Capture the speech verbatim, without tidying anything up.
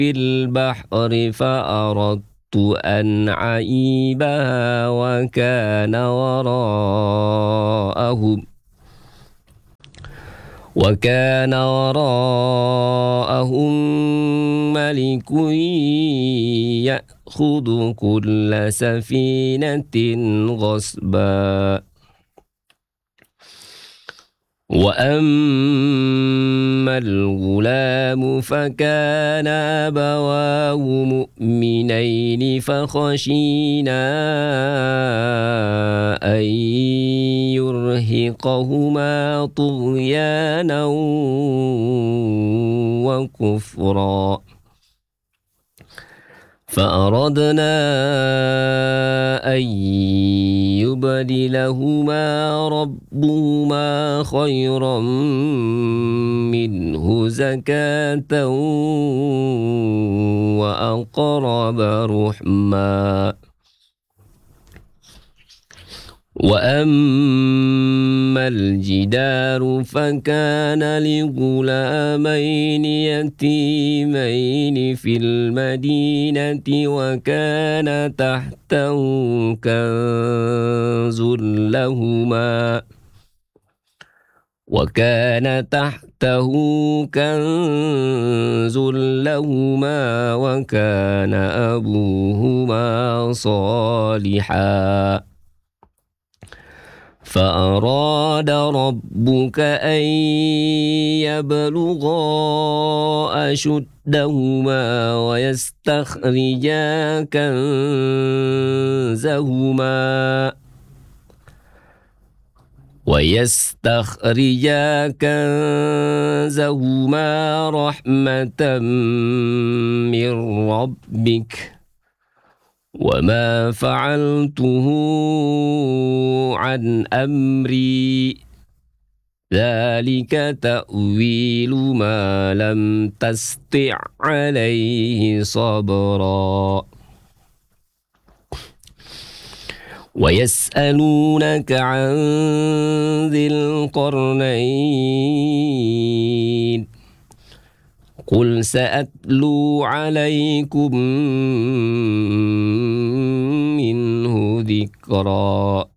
في البحر فأردت أن أعيبها وكان وراءهم وكان وراءهم ملك يأخذ كل سفينة غصبا وأما الغلام فكان أبواه مؤمنين فخشينا أن يرهقهما طغيانا وكفرا فأردنا أن يبدلهما ربهما خيرا منه زكاة وأقرب رحما وأما الجدار فكان لغلامين يتيمين في المدينة وكان تحته كنز لهما وكان تحته كنز لهما وكان أبوهما صالحا فأراد ربك أن يبلغا أشدهما ويستخرجا كنزهما ويستخرجا كنزهما رحمة من ربك وما فعلته عن أمري ذلك تأويل ما لم تستطع عليه صبرا ويسألونك عن ذي القرنين قل سأتلو عليكم منه ذكرا